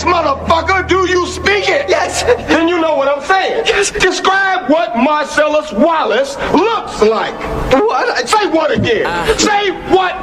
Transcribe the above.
Yes, motherfucker, do you speak it? Yes. Then you know what I'm saying. Yes. Describe what Marcellus Wallace looks like. What? Say what again? Say what